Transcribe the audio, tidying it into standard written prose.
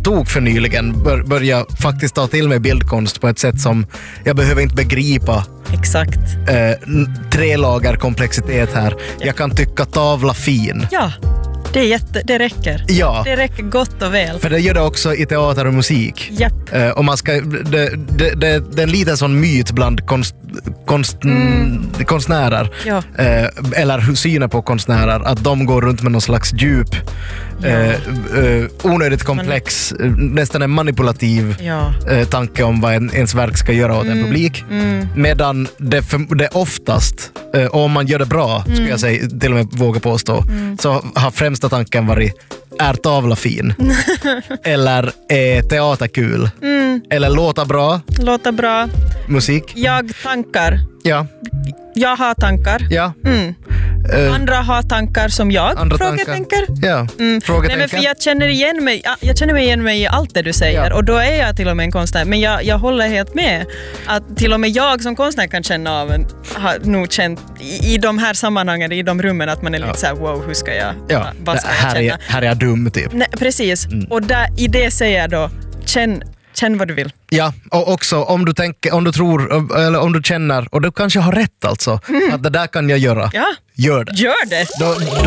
tok för nyligen börja faktiskt ta till mig bildkonst på ett sätt som jag behöver inte begripa. Exakt. 3 lager komplexitet här. Jag kan tycka tavla fin. Ja, det räcker. Ja. Det räcker gott och väl. För det gör det också i teater och musik. Japp. Och man ska, det är en liten sån myt bland konstnärer. Ja. Eller synen på konstnärer, att de går runt med någon slags djup, onödigt komplex, nästan en manipulativ tanke om vad ens verk ska göra åt en publik. Medan det oftast, om man gör det bra, skulle jag säga, till och med våga påstå, så har främsta tanken varit: är tavla fin? Eller är teater kul? Eller låta bra? Låta bra. Musik? Jag tankar. Ja. Jag har tankar. Ja. Andra har tankar som jag. Andra frågetänker. Ja. Frågetänker. Nej, men för jag känner igen mig i allt det du säger. Och då är jag till och med en konstnär. Men jag håller helt med att till och med jag som konstnär kan känna av har nog känt i de här sammanhangen, i de rummen, att man är lite så här: wow, hur ska jag vad ska jag känna? Här är jag dum typ. Nej, precis. Och i det säger jag då: Känn vad du vill. Ja, och också om du tror, eller om du känner, och du kanske har rätt alltså, att det där kan jag göra. Ja. Gör det. Gör det.